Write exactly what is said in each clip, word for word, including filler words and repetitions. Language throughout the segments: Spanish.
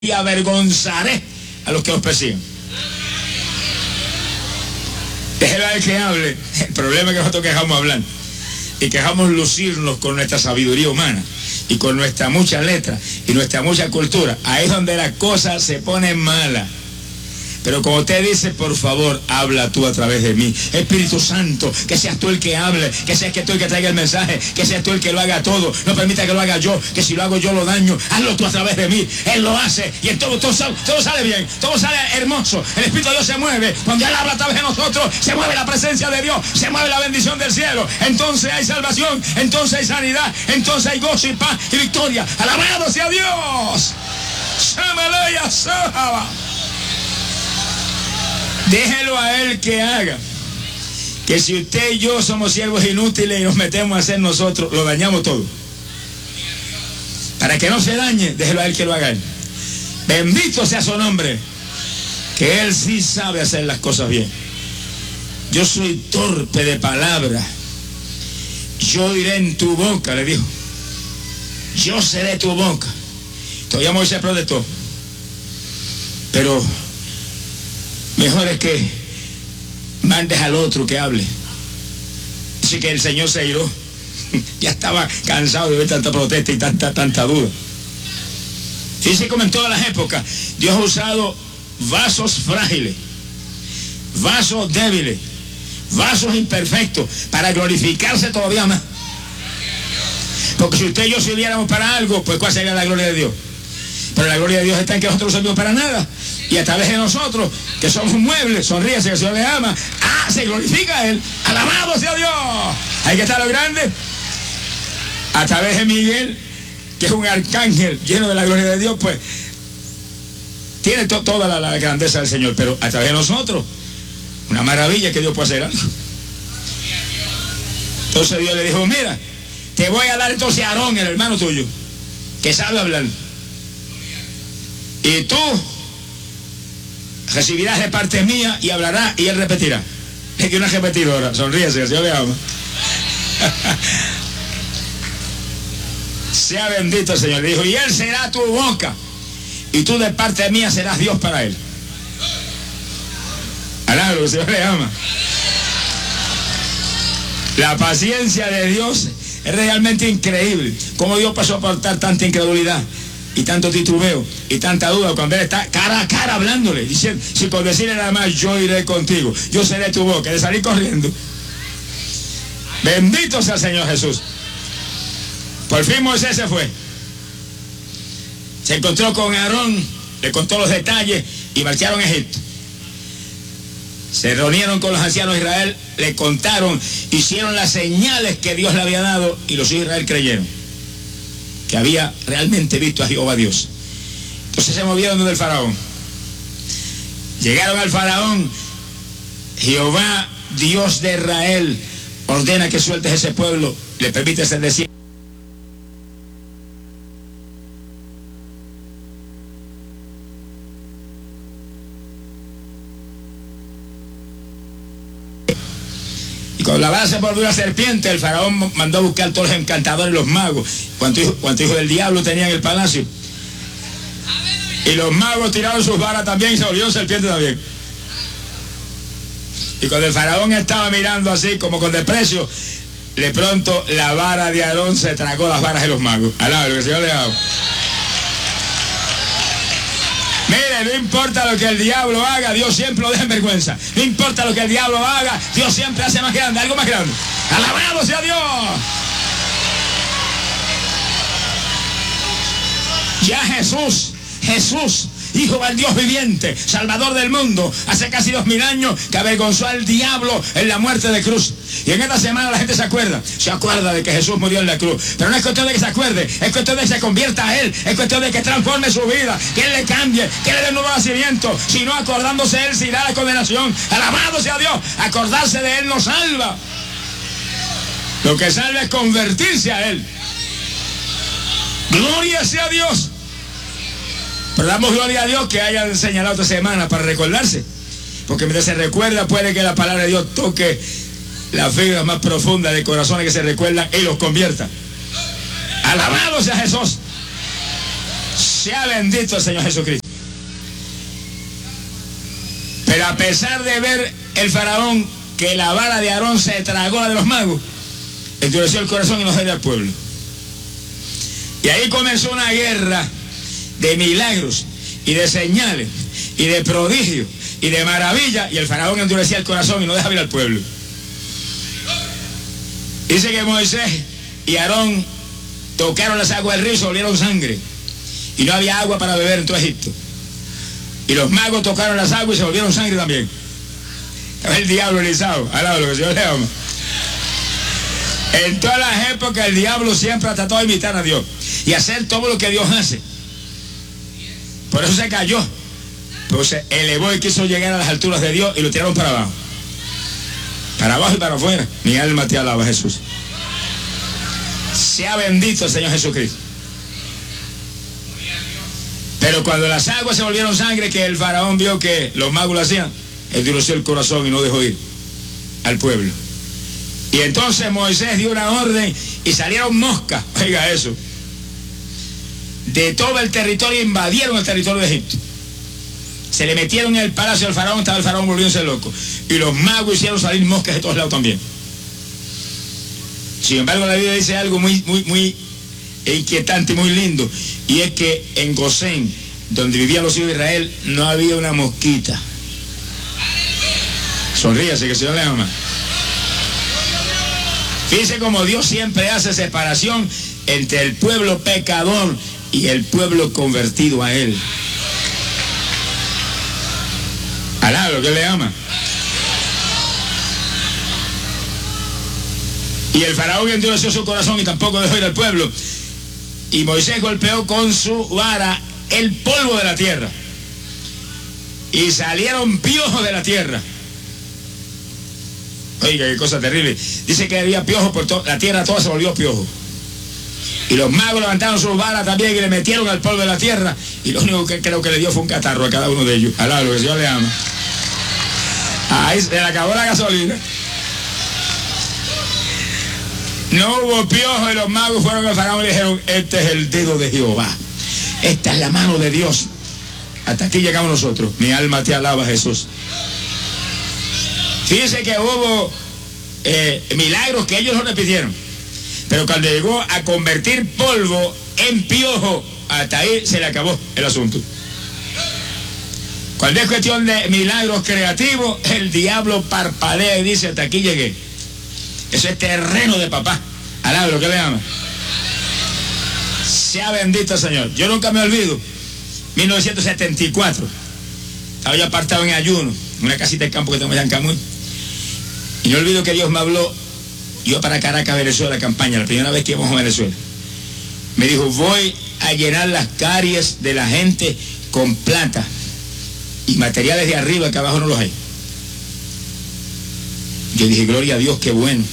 y avergonzaré a los que os persiguen. Déjelo a él que hable. El problema es que nosotros quejamos hablar y quejamos lucirnos con nuestra sabiduría humana y con nuestra mucha letra y nuestra mucha cultura. Ahí es donde las cosas se ponen malas. Pero como usted dice, por favor, habla tú a través de mí. Espíritu Santo, que seas tú el que hable, que seas que tú el que traiga el mensaje, que seas tú el que lo haga todo. No permita que lo haga yo, que si lo hago yo lo daño. Hazlo tú a través de mí. Él lo hace y todo, todo, todo sale bien, todo sale hermoso. El Espíritu de Dios se mueve. Cuando Él habla a través de nosotros, se mueve la presencia de Dios, se mueve la bendición del cielo. Entonces hay salvación, entonces hay sanidad, entonces hay gozo y paz y victoria. Alabado sea Dios. Déjelo a Él que haga. Que si usted y yo somos siervos inútiles y nos metemos a hacer nosotros, lo dañamos todo. Para que no se dañe, déjelo a Él que lo haga Él. Bendito sea su nombre. Que Él sí sabe hacer las cosas bien. Yo soy torpe de palabra. Yo iré en tu boca, le dijo. Yo seré tu boca. Todavía Moisés protestó. Pero mejor es que mandes al otro que hable. Así que el Señor se iró. Ya estaba cansado de ver tanta protesta y tanta, tanta duda. Dice como en todas las épocas, Dios ha usado vasos frágiles, vasos débiles, vasos imperfectos para glorificarse todavía más. Porque si usted y yo sirviéramos para algo, pues ¿cuál sería la gloria de Dios? Pero la gloria de Dios está en que nosotros no servimos para nada. Y a través de nosotros, que somos un mueble, sonríese, que el Señor le ama. ¡Ah! Se glorifica a Él. ¡Alabado sea Dios! Ahí que está lo grande. A través de Miguel, que es un arcángel lleno de la gloria de Dios, pues tiene to toda la, la grandeza del Señor. Pero a través de nosotros, una maravilla que Dios puede hacer algo. Entonces Dios le dijo, mira, te voy a dar entonces a Aarón, el hermano tuyo, que sabe hablar. Y tú recibirás de parte mía y hablará y él repetirá. Es que una repetidora, sonríese, que el Señor le ama. Sea bendito el Señor. Le dijo, y él será tu boca y tú de parte mía serás Dios para él. Alabado, que el Señor le ama. La paciencia de Dios es realmente increíble. Cómo Dios pasó a aportar tanta incredulidad y tanto titubeo y tanta duda cuando Él está cara a cara hablándole, diciendo, si por decirle nada más, yo iré contigo, yo seré tu boca, de salir corriendo. Bendito sea el Señor Jesús. Por fin Moisés se fue, se encontró con Aarón, le contó los detalles y marcharon a Egipto. Se reunieron con los ancianos de Israel, le contaron, hicieron las señales que Dios le había dado y los hijos de Israel creyeron que había realmente visto a Jehová Dios. Entonces se movieron donde el faraón. Llegaron al faraón. Jehová, Dios de Israel, ordena que sueltes ese pueblo, le permite ser desierto. Y cuando la vara se volvió una serpiente, el faraón mandó a buscar todos los encantadores y los magos. ¿Cuántos hijos, cuántos hijos del diablo tenían en el palacio? Y los magos tiraron sus varas también y se volvieron serpientes también. Y cuando el faraón estaba mirando así como con desprecio, de pronto la vara de Aarón se tragó las varas de los magos. Alá, lo que el Señor le haga. Mire, no importa lo que el diablo haga, Dios siempre lo deja en vergüenza. No importa lo que el diablo haga, Dios siempre hace más grande, algo más grande. ¡Alabado sea Dios! Ya Jesús, Jesús, Hijo del Dios viviente, Salvador del mundo, hace casi dos mil años que avergonzó al diablo en la muerte de cruz. Y en esta semana la gente se acuerda, se acuerda de que Jesús murió en la cruz. Pero no es cuestión de que se acuerde, es cuestión de que se convierta a Él, es cuestión de que transforme su vida, que Él le cambie, que le dé un nuevo nacimiento. Si no, acordándose de Él, se irá a la condenación. Alabado sea Dios, acordarse de Él nos salva. Lo que salva es convertirse a Él. Gloria sea a Dios. Pero damos gloria a Dios que hayan señalado esta semana para recordarse. Porque mientras se recuerda, puede que la palabra de Dios toque las fibras más profundas de corazones que se recuerdan y los convierta. Alabado sea Jesús. Sea bendito el Señor Jesucristo. Pero a pesar de ver el faraón que la vara de Aarón se tragó la de los magos, endureció el corazón y no dejó al pueblo. Y ahí comenzó una guerra de milagros y de señales y de prodigios y de maravilla, y el faraón endurecía el corazón y no dejaba ir al pueblo. Dice que Moisés y Aarón tocaron las aguas del río y se volvieron sangre, y no había agua para beber en todo Egipto. Y los magos tocaron las aguas y se volvieron sangre también. Estaba el diablo erizado, al lado de lo que el Señor le ama. En todas las épocas el diablo siempre ha tratado de imitar a Dios y hacer todo lo que Dios hace. Por eso se cayó, pero se elevó y quiso llegar a las alturas de Dios y lo tiraron para abajo. Para abajo y para afuera. Mi alma te alaba, Jesús. Sea bendito el Señor Jesucristo. Pero cuando las aguas se volvieron sangre, que el faraón vio que los magos lo hacían, endureció el corazón y no dejó ir al pueblo. Y entonces Moisés dio una orden y salieron moscas, oiga eso, de todo el territorio, invadieron el territorio de Egipto. Se le metieron en el palacio del faraón, estaba el faraón volviéndose loco. Y los magos hicieron salir moscas de todos lados también. Sin embargo, la Biblia dice algo muy, muy, muy inquietante y muy lindo. Y es que en Gosén, donde vivían los hijos de Israel, no había una mosquita. Sonríase, que el Señor le ama. Fíjese como Dios siempre hace separación entre el pueblo pecador y el pueblo convertido a Él. Alá, lo que le ama. Y el faraón endureció su corazón y tampoco dejó ir al pueblo. Y Moisés golpeó con su vara el polvo de la tierra. Y salieron piojos de la tierra. Oiga, qué cosa terrible. Dice que había piojos por toda la tierra, toda se volvió piojo. Y los magos levantaron sus varas también y le metieron al polvo de la tierra. Y lo único que creo que le dio fue un catarro a cada uno de ellos. Alá, lo que el Señor le ama. Ahí se le acabó la gasolina. No hubo piojo y los magos fueron al faraón y le dijeron: este es el dedo de Jehová. Esta es la mano de Dios. Hasta aquí llegamos nosotros. Mi alma te alaba, Jesús. Fíjense que hubo eh, milagros que ellos no repitieron. Pero cuando llegó a convertir polvo en piojo, hasta ahí se le acabó el asunto. Cuando es cuestión de milagros creativos, el diablo parpadea y dice: hasta aquí llegué. Eso es terreno de papá. Alá, lo que le ama. Sea bendito el Señor. Yo nunca me olvido. mil novecientos setenta y cuatro. Estaba yo apartado en ayuno, en una casita de campo que tengo allá en Camuy. Y no olvido que Dios me habló. Yo para Caracas, Venezuela, campaña, la primera vez que íbamos a Venezuela. Me dijo: voy a llenar las caries de la gente con plata y materiales de arriba que abajo no los hay. Yo dije: gloria a Dios, qué bueno.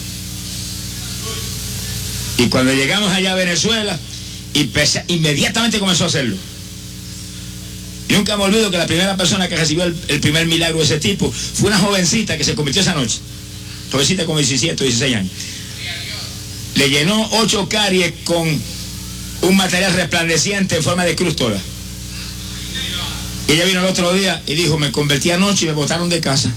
Y cuando llegamos allá a Venezuela, inmediatamente comenzó a hacerlo. Y nunca me olvido que la primera persona que recibió el, el primer milagro de ese tipo fue una jovencita que se convirtió esa noche. Jovencita como diecisiete o dieciséis años. Le llenó ocho caries con un material resplandeciente en forma de cruz toda. Y ella vino el otro día y dijo: me convertí anoche y me botaron de casa.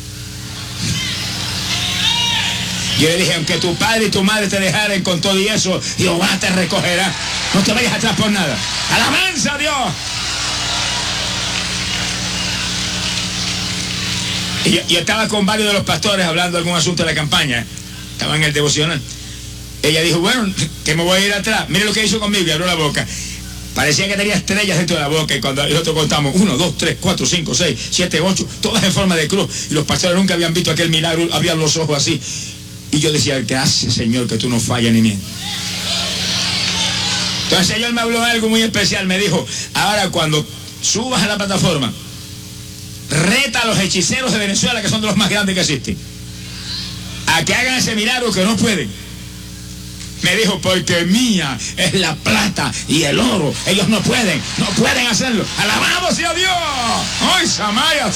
Yo le dije: aunque tu padre y tu madre te dejaren con todo y eso, Jehová te recogerá. No te vayas atrás por nada. ¡Alabanza a Dios! Y yo, yo estaba con varios de los pastores hablando de algún asunto de la campaña. Estaba en el devocional. Ella dijo: bueno, que me voy a ir atrás. Mire lo que hizo conmigo, y abrió la boca. Parecía que tenía estrellas dentro de la boca. Y cuando nosotros contamos uno, dos, tres, cuatro, cinco, seis, siete, ocho, todas en forma de cruz. Y los pastores nunca habían visto aquel milagro, abrían los ojos así. Y yo decía: gracias, Señor, que tú no fallas ni mientes. Entonces el Señor me habló de algo muy especial. Me dijo: ahora cuando subas a la plataforma, reta a los hechiceros de Venezuela, que son de los más grandes que existen, a que hagan ese milagro que no pueden. Me dijo: porque mía es la plata y el oro. Ellos no pueden, no pueden hacerlo. Alabamos a Dios. ¡Ay, Samaya!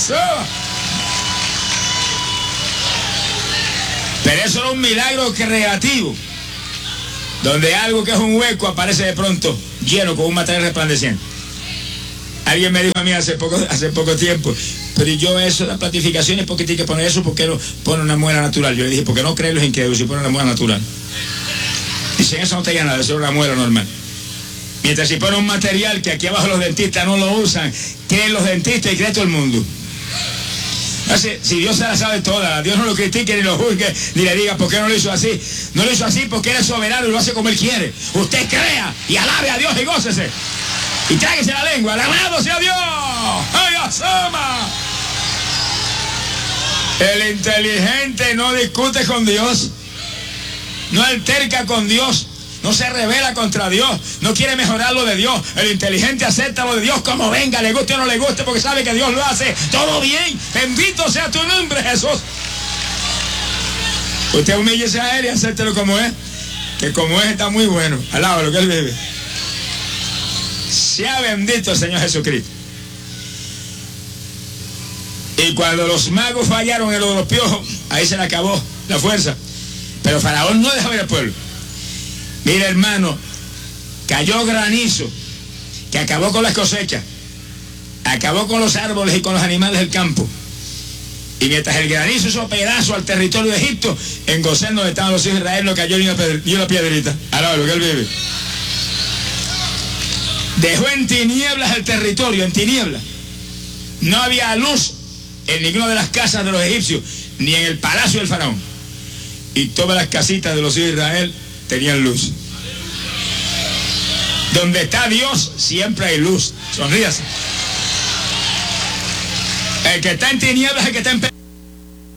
Pero eso era un milagro creativo, donde algo que es un hueco aparece de pronto lleno con un material resplandeciente. Alguien me dijo a mí hace poco, hace poco tiempo, pero yo eso, las platificaciones, ¿por qué tiene que poner eso? ¿Por qué no pone una muela natural? Yo le dije, ¿por qué no creen los incrédulos si pone una muela natural? Dicen, eso no te diga nada, eso es una muela normal. Mientras si pone un material que aquí abajo los dentistas no lo usan, creen los dentistas y cree todo el mundo. Así, si Dios se la sabe toda, Dios no lo critique ni lo juzgue, ni le diga por qué no lo hizo así. No lo hizo así porque Él es soberano y lo hace como Él quiere. Usted crea y alabe a Dios y gócese. Y tráguese la lengua, alabado sea Dios. ¡Ay, asoma! El inteligente no discute con Dios, no alterca con Dios, no se rebela contra Dios, no quiere mejorar lo de Dios. El inteligente acepta lo de Dios como venga, le guste o no le guste, porque sabe que Dios lo hace todo bien. Bendito sea tu nombre, Jesús. Usted humíllese a Él y acéptelo como es, que como es está muy bueno. Alábalo, que Él vive. Sea bendito el Señor Jesucristo. Y cuando los magos fallaron en lo de los piojos, ahí se le acabó la fuerza. Pero Faraón no dejó ir al pueblo. Mira, hermano, cayó granizo que acabó con las cosechas, acabó con los árboles y con los animales del campo. Y mientras el granizo hizo pedazo al territorio de Egipto, en Gosén, donde estaban los hijos de Israel, no cayó ni una, ni una piedrita. Ahora lo que Él vive. Dejó en tinieblas el territorio, en tinieblas. No había luz en ninguna de las casas de los egipcios, ni en el palacio del faraón. Y todas las casitas de los hijos de Israel tenían luz. Donde está Dios, siempre hay luz. Sonríase. El que está en tinieblas es el que está en